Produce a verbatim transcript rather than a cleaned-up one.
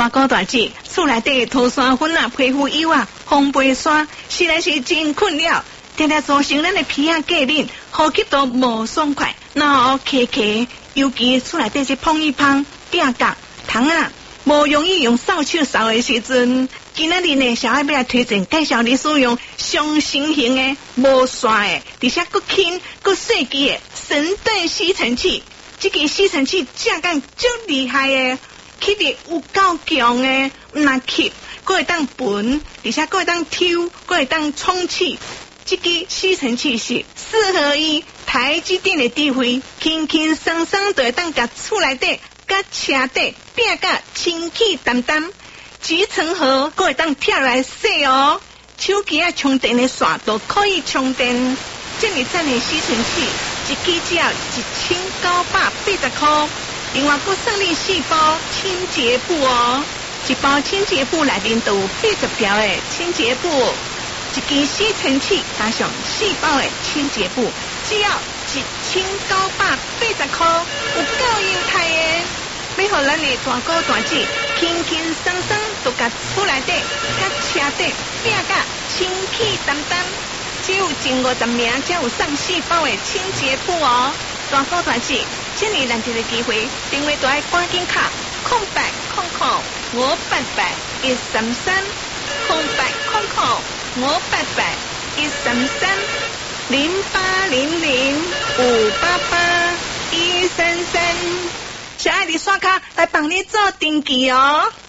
大哥大姐，厝内底涂山粉啊、皮肤油啊、防白霜，实在是真困扰，定定造成咱的皮啊过敏，呼吸都无爽快，脑咳咳，尤其厝内底是碰一碰、变角、糖啊，无容易用扫帚扫的时阵，今仔日呢，小爱要来推荐介绍你使用上新型的、无刷的，而且佫轻、佫细支的神盾吸尘器。这个吸尘器正干足厉害的。吸力有够强的，唔那吸，佫会当喷，而且佫会当抽，佫会当充气。这个吸尘器是适合于台积电的智慧，轻轻松松就会当甲厝内底、甲车底变甲清气淡淡。集成盒佫会当跳来洗哦，手机啊充电的线都可以充电。这么赞的吸尘器，一支只要一千九百八十块。另外，佫送你四包清洁布哦，一包清洁布内面都有八十条的清洁布，一支吸尘器加上四包的清洁布，只要一千九百八十块，有够优待的。要互咱的大哥大姐轻轻松松，就甲厝内底、甲车底变甲清气淡淡，只有前五十名才有送四包的清洁布哦。大哥大姐，这么难得的机会，电话都要赶紧卡，空白空空五八八一三三，空白空空五八八一三三，零八零零五八八一三三，小爱的刷卡来帮你做登记哦。